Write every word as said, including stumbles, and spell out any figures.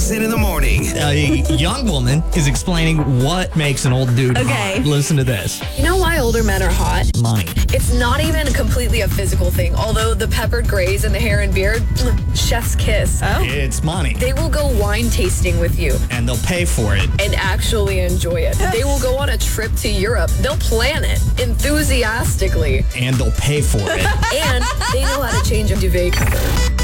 Allison in the morning. A young woman is explaining what makes an old dude Okay. hot. Listen to this. You know why older men are hot? Money. It's not even completely a physical thing, although the peppered grays and the hair and beard, mm, chef's kiss. Oh. It's money. They will go wine tasting with you And they'll pay for it. and actually enjoy it. They will go on a trip to Europe. They'll plan it enthusiastically. And they'll pay for it. And they know how to change a duvet cover.